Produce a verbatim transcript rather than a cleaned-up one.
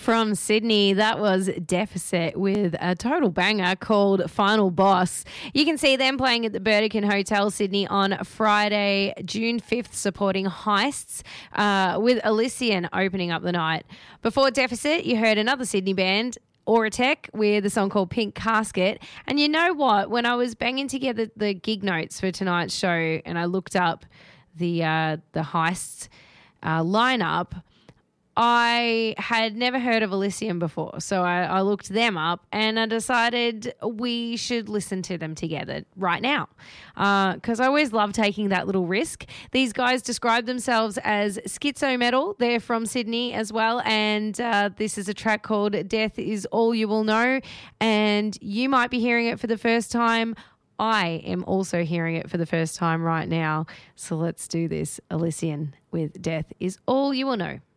From Sydney, that was Deficit with a total banger called Final Boss. You can see them playing at the Burdekin Hotel, Sydney on Friday, June fifth, supporting Heists uh, with Elysian opening up the night. Before Deficit, you heard another Sydney band, Auratech, with a song called Pink Casket. And you know what? When I was banging together the gig notes for tonight's show and I looked up the, uh, the Heists uh, lineup, I had never heard of Elysium before, so I, I looked them up and I decided we should listen to them together right now because uh, I always love taking that little risk. These guys describe themselves as schizo metal. They're from Sydney as well, and uh, this is a track called Death Is All You Will Know, and you might be hearing it for the first time. I am also hearing it for the first time right now, so let's do this. Elysian with Death Is All You Will Know.